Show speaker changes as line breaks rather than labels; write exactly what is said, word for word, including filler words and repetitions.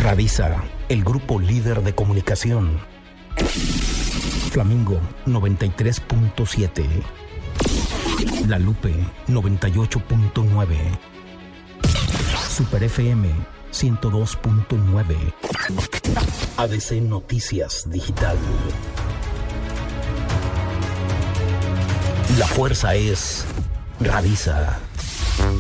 Radisa, el grupo líder de comunicación. Flamingo noventa y tres punto siete. La Lupe noventa y ocho punto nueve. Super F M ciento dos punto nueve. A D C Noticias Digital. La fuerza es Radisa.